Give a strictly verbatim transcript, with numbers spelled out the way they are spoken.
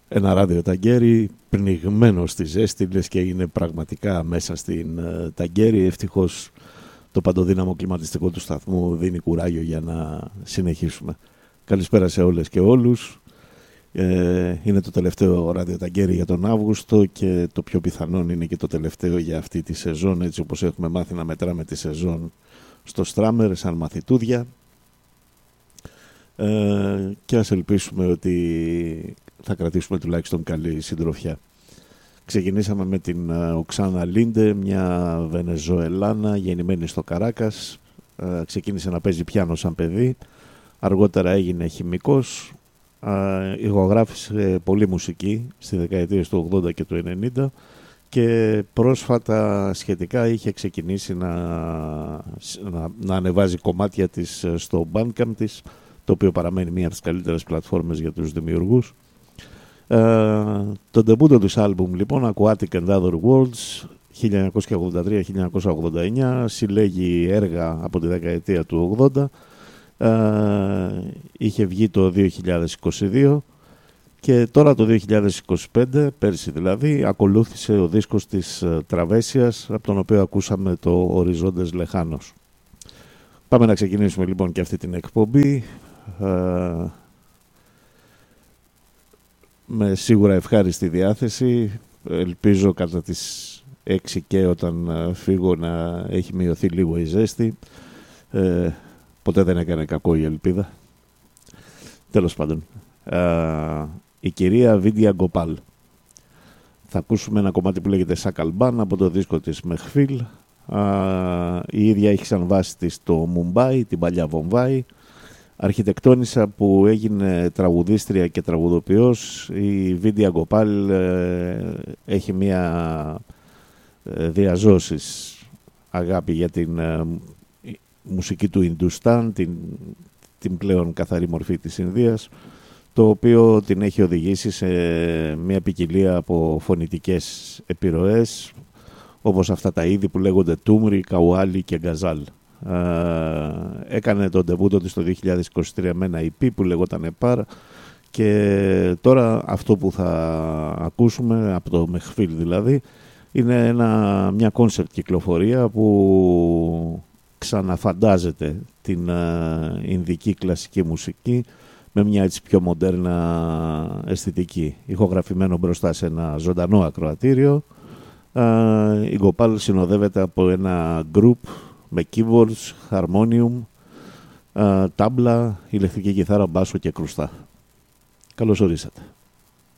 Ένα ράδιο ταγκέρι πνιγμένο στη ζέστη, λες και είναι πραγματικά μέσα στην uh, ταγκέρι. Ευτυχώς το παντοδύναμο κλιματιστικό του σταθμού δίνει κουράγιο για να συνεχίσουμε. Καλησπέρα σε όλες και όλους. Ε, είναι το τελευταίο ράδιο ταγκέρι για τον Αύγουστο και το πιο πιθανόν είναι και το τελευταίο για αυτή τη σεζόν, έτσι όπως έχουμε μάθει να μετράμε τη σεζόν στο Στράμερ σαν μαθητούδια. Ε, και ας ελπίσουμε ότι θα κρατήσουμε τουλάχιστον καλή συντροφιά. Ξεκινήσαμε με την Οξάνα Λίντε, μια Βενεζοελάνα γεννημένη στο Καράκας. Ε, ξεκίνησε να παίζει πιάνο σαν παιδί, αργότερα έγινε χημικός. Ε, υγωγράφησε πολλή μουσική στη δεκαετία του ογδόντα και του ενενήντα και πρόσφατα σχετικά είχε ξεκινήσει να, να, να ανεβάζει κομμάτια της στο Bandcamp της, το οποίο παραμένει μία από τις καλύτερες πλατφόρμες για τους δημιουργούς. Uh, το ντεμπούτο του άλμπουμ λοιπόν, Aquatic and Other Worlds, χίλια εννιακόσια ογδόντα τρία με χίλια εννιακόσια ογδόντα εννιά, συλλέγει έργα από τη δεκαετία του ογδόντα. Uh, είχε βγει το δύο χιλιάδες είκοσι δύο και τώρα το δύο χιλιάδες είκοσι πέντε, πέρσι δηλαδή, ακολούθησε ο δίσκος της uh, Τραβέσιας, από τον οποίο ακούσαμε το Οριζόντες Λεχάνος. Πάμε να ξεκινήσουμε λοιπόν και αυτή την εκπομπή uh, με σίγουρα ευχάριστη διάθεση. Ελπίζω κατά τις έξι και όταν φύγω να έχει μειωθεί λίγο η ζέστη. Ε, ποτέ δεν έκανε κακό η ελπίδα. Τέλος πάντων. Ε, η κυρία Βίντια Γκοπάλ. Θα ακούσουμε ένα κομμάτι που λέγεται Σακαλμπάν από το δίσκο της Μεχφίλ. Ε, η ίδια έχει σαν βάση της το Μουμπάι, την παλιά Βομβάη. Αρχιτεκτόνισσα που έγινε τραγουδίστρια και τραγουδοποιός. Η Βίντια Γκοπάλ ε, έχει μία ε, διαζώσης αγάπη για την ε, μουσική του Ιντουστάν, την, την πλέον καθαρή μορφή της Ινδίας, το οποίο την έχει οδηγήσει σε μία ποικιλία από φωνητικές επιρροές, όπως αυτά τα είδη που λέγονται τούμρι, καουάλι και γκαζάλ. Uh, έκανε τον ντεμπούτο της το δύο χιλιάδες είκοσι τρία με ένα ι πι που λεγόταν Επάρ και τώρα αυτό που θα ακούσουμε από το Μεχφίλ δηλαδή είναι ένα, μια κόνσεπτ κυκλοφορία που ξαναφαντάζεται την uh, ινδική κλασική μουσική με μια έτσι πιο μοντέρνα αισθητική, ηχογραφημένο μπροστά σε ένα ζωντανό ακροατήριο. uh, η Γκοπάλ συνοδεύεται από ένα group με keyboards, harmonium, uh, τάμπλα, ηλεκτρική κιθάρα, μπάσο και κρουστά. Καλώς ορίσατε.